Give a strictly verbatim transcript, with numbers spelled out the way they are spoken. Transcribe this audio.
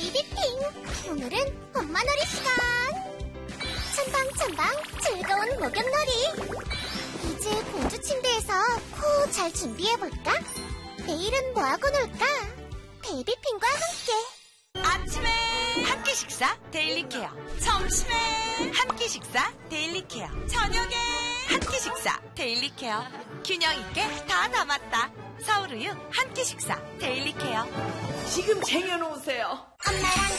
베이비핑! 오늘은 엄마놀이 시간! 첨방첨방 즐거운 목욕놀이! 이제 공주 침대에서 코 잘 준비해볼까? 내일은 뭐하고 놀까? 베이비핑과 함께! 아침에 한 끼 식사 데일리 케어, 점심에 한 끼 식사 데일리 케어, 저녁에 한 끼 식사 데일리 케어. 균형 있게 다 담았다. 서울우유 한 끼 식사 데일리 케어. 지금 쟁여놓으세요. 엄마랑